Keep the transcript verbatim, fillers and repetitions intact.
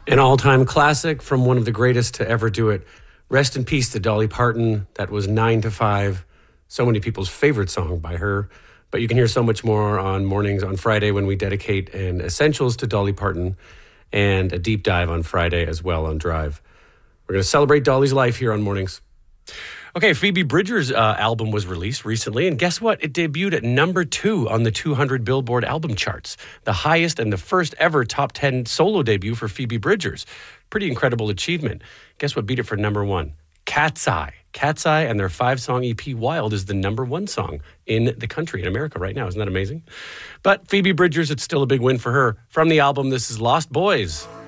An all-time classic from one of the greatest to ever do it. Rest in peace to Dolly Parton. That was nine to five. So many people's favorite song by her. But you can hear so much more on Mornings on Friday when we dedicate an Essentials to Dolly Parton and a deep dive on Friday as well on Drive. We're going to celebrate Dolly's life here on Mornings. Okay, Phoebe Bridgers' uh, album was released recently, and guess what? It debuted at number two on the two hundred Billboard album charts, the highest and the first ever top ten solo debut for Phoebe Bridgers. Pretty incredible achievement. Guess what beat it for number one? Cat's Eye. Cat's Eye and their five-song E P Wild is the number one song in the country, in America right now. Isn't that amazing? But Phoebe Bridgers, it's still a big win for her. From the album, this is Lost Boys.